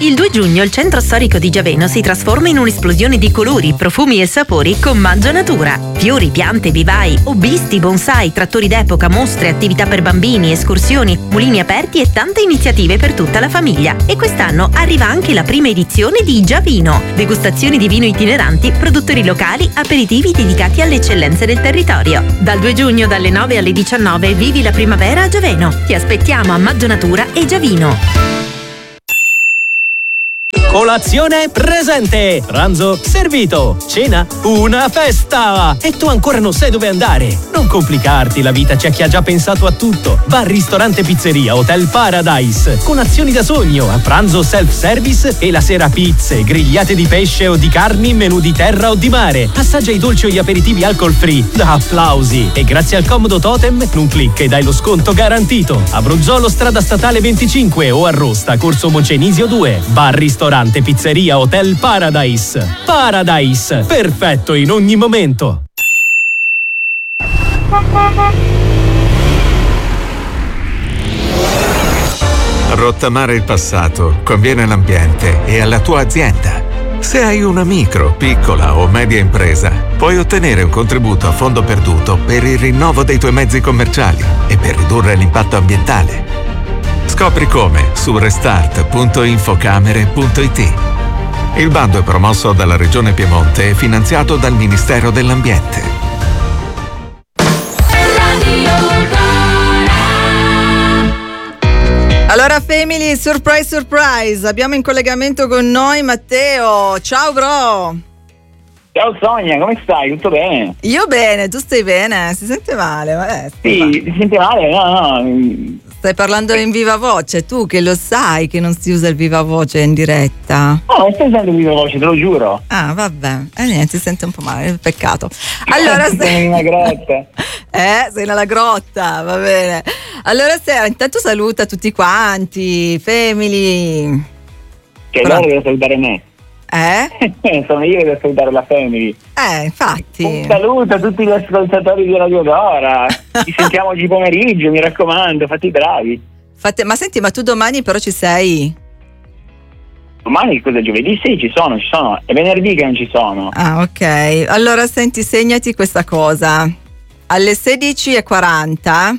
Il 2 giugno il centro storico di Giaveno si trasforma in un'esplosione di colori, profumi e sapori con Maggio Natura. Fiori, piante, vivai, hobbisti, bonsai, trattori d'epoca, mostre, attività per bambini, escursioni, mulini aperti e tante iniziative per tutta la famiglia. E quest'anno arriva anche la prima edizione di Giavino. Degustazioni di vino itineranti, produttori locali, aperitivi dedicati alle eccellenze del territorio. Dal 2 giugno dalle 9 alle 19 vivi la primavera a Giaveno. Ti aspettiamo a Maggio Natura e Giavino. Colazione presente, pranzo servito, cena una festa e tu ancora non sai dove andare. Non complicarti la vita, c'è chi ha già pensato a tutto. Bar, ristorante, pizzeria, Hotel Paradise con azioni da sogno, a pranzo self-service e la sera pizze, grigliate di pesce o di carni, menù di terra o di mare. Assaggia i dolci o gli aperitivi alcol free da applausi e grazie al comodo totem un click e dai lo sconto garantito. A Bruzzolo, strada statale 25 o a Rosta, corso Mocenisio 2. Bar, ristorante, pizzeria, Hotel Paradise. Paradise, perfetto in ogni momento. Rottamare il passato conviene all'ambiente e alla tua azienda. Se hai una micro, piccola o media impresa, puoi ottenere un contributo a fondo perduto per il rinnovo dei tuoi mezzi commerciali e per ridurre l'impatto ambientale. Scopri come su restart.infocamere.it. Il bando è promosso dalla Regione Piemonte e finanziato dal Ministero dell'Ambiente. Allora family, surprise, abbiamo in collegamento con noi Matteo. Ciao bro. Ciao Sonia, come stai? Tutto bene? Io bene, tu stai bene? Si sente male? Sì, ti senti male? No. Stai parlando in viva voce, tu che lo sai che non si usa il viva voce in diretta. No, non stai usando il viva voce, te lo giuro. Ah, vabbè. Niente, si sente un po' male, peccato. Allora sei in una grotta. Sei nella grotta, va bene. Allora intanto saluta tutti quanti, family. Che loro devono salutare me. Sono io che devo salutare la family. Infatti. Un saluto a tutti gli ascoltatori di Radio Dora. Ci sentiamo oggi pomeriggio, mi raccomando, fate i bravi. Ma senti, ma tu domani però ci sei? Domani cosa? Giovedì? Sì, ci sono. È venerdì che non ci sono. Ah, ok. Allora senti, segnati questa cosa. Alle 16:40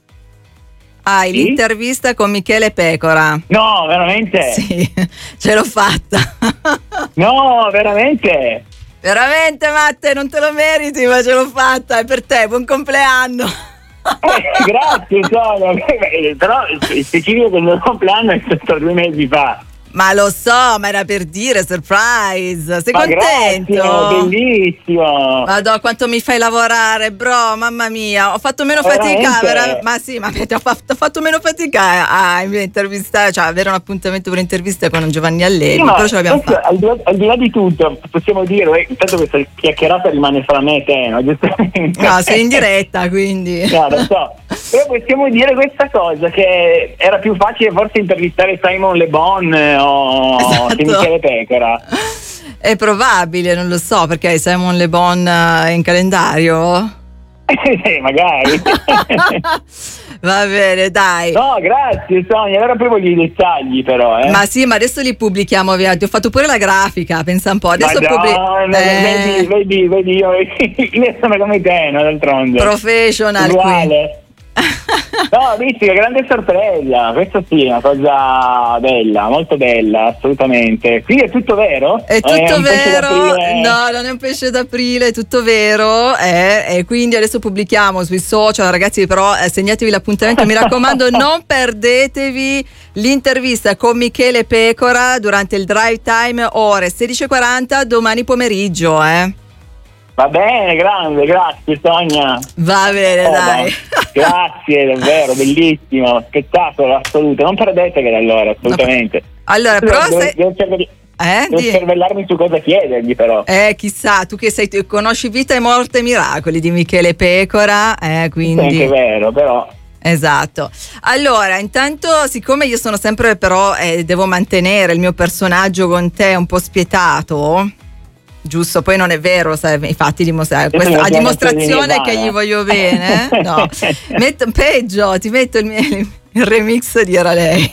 hai l'intervista con Michele Pecora. No, veramente? Sì, ce l'ho fatta. No, veramente? Veramente, Matte, non te lo meriti, ma ce l'ho fatta. È per te, buon compleanno. Grazie, Sonia. Però specifico che il mio compleanno è stato 2 mesi fa. Ma lo so, ma era per dire surprise. Sei contento? Grazie, bellissimo. Madò, quanto mi fai lavorare, bro, mamma mia. Ho fatto meno fatica, ma sì, ma ho fatto meno fatica a intervistare, cioè avere un appuntamento per intervista con Giovanni Allevi, però ce l'abbiamo fatta. Al di là di tutto, possiamo dire, intanto questa chiacchierata rimane fra me e te, no? Giustamente. No, sei in diretta, quindi. No, lo so. Però possiamo dire questa cosa, che era più facile forse intervistare Simon Le Bon o Michele Pecora. È probabile, non lo so, perché hai Simon Le Bon in calendario? Magari. Va bene, dai. No, grazie Sonia, allora poi voglio i dettagli però. Ma sì, ma adesso li pubblichiamo, via. Ti ho fatto pure la grafica, pensa un po'. Adesso vedi, io sono come te, no, d'altronde. Professional. Uguale. No, visti, che grande sorpresa. Questa sì, è una cosa bella, molto bella, assolutamente. Qui è tutto vero? È tutto vero. No, non è un pesce d'aprile, è tutto vero. E quindi adesso pubblichiamo sui social, ragazzi, però segnatevi l'appuntamento, mi raccomando, non perdetevi l'intervista con Michele Pecora durante il drive time, ore 16:40 domani pomeriggio, Va bene, grande, grazie Sonia. Va bene, dai. Grazie, davvero, bellissimo, spettacolo assoluto. Non perdetevelo allora, assolutamente. Allora, però devo cervellarmi su cosa chiedergli, però. Chissà, tu che conosci Vita e Morte e Miracoli di Michele Pecora, quindi. È anche vero, però. Esatto. Allora, intanto, siccome io sono sempre però devo mantenere il mio personaggio con te un po' spietato, giusto, poi non è vero, sai, infatti a dimostrazione che gli voglio bene, no. Peggio, ti metto il remix di Era Lei.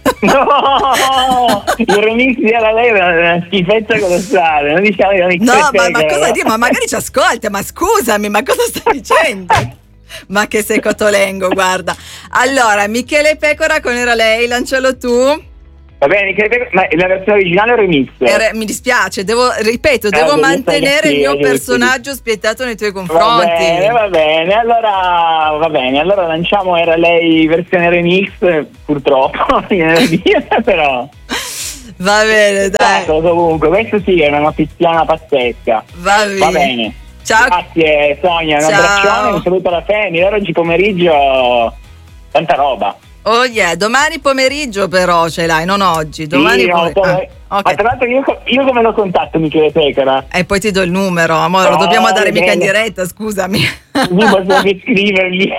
No, il remix di Era lei era una schifezza colossale. Non diciamo di remix. No, ma cosa dire? Ma magari ci ascolta, ma scusami, ma cosa stai dicendo? Ma che sei cotolengo, guarda. Allora, Michele Pecora con Era lei, lancialo tu. Va bene, ma la versione originale o il remix? Mi dispiace, devo mantenere il mio personaggio spietato nei tuoi confronti. Va bene, allora lanciamo Era lei versione remix, purtroppo, però. Va bene, dai. Comunque, questo sì, è una pizziana pazzesca. Va bene. Ciao. Grazie Sonia, un abbraccione, un saluto alla Femi, oggi pomeriggio tanta roba. Oh yeah, domani pomeriggio però ce l'hai, non oggi, domani pomeriggio. Okay. Ma tra l'altro io come lo contatto Michele Pecora? E poi ti do il numero, amore, lo dobbiamo dare mica in diretta, scusami. Così posso anche scrivergli.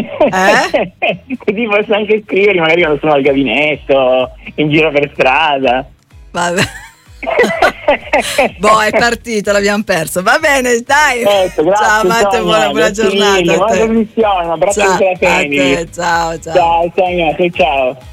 Così posso anche scrivergli, magari quando sono al gabinetto, in giro per strada. Vabbè. Boh, è partito, l'abbiamo perso. Va bene, dai. Grazie, ciao Matteo, buona giornata. Buona trasmissione, un abbraccio a te. Ciao. Ciao Sonia, ciao.